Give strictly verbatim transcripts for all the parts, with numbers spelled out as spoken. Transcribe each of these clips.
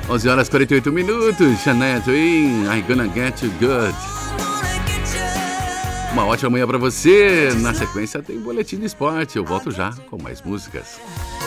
onze horas e quarenta e oito minutos. Shania Twain, I Gonna Get You Good. Uma ótima manhã pra você. Na sequência tem Boletim de Esporte. Eu volto já com mais músicas.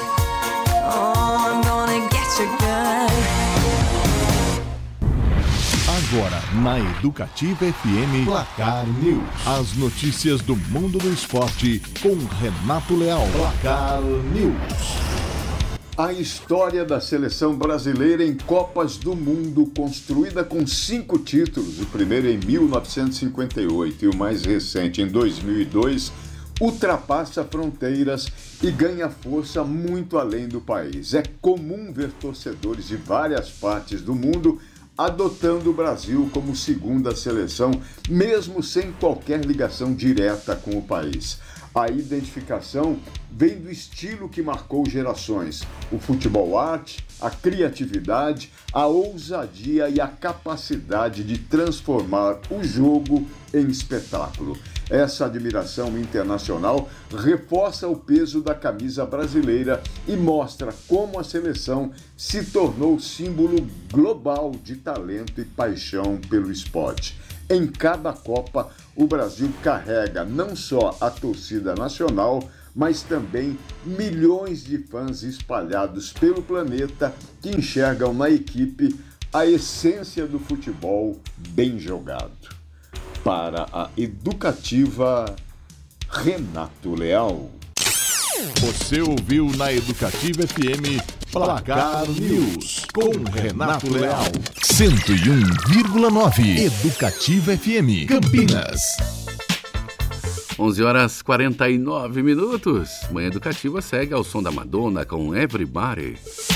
Agora, na Educativa F M, Placar News. As notícias do mundo do esporte com Renato Leal. Placar News. A história da seleção brasileira em Copas do Mundo, construída com cinco títulos, o primeiro em mil novecentos e cinquenta e oito e o mais recente em dois mil e dois, ultrapassa fronteiras e ganha força muito além do país. É comum ver torcedores de várias partes do mundo adotando o Brasil como segunda seleção, mesmo sem qualquer ligação direta com o país. A identificação vem do estilo que marcou gerações: o futebol arte, a criatividade, a ousadia e a capacidade de transformar o jogo em espetáculo. Essa admiração internacional reforça o peso da camisa brasileira e mostra como a seleção se tornou símbolo global de talento e paixão pelo esporte. Em cada Copa, o Brasil carrega não só a torcida nacional, mas também milhões de fãs espalhados pelo planeta que enxergam na equipe a essência do futebol bem jogado. Para a Educativa, Renato Leal. Você ouviu na Educativa F M Placar News com Renato Leal. cento e um vírgula nove Educativa F M Campinas. onze horas e quarenta e nove minutos. Manhã Educativa segue ao som da Madonna com Everybody.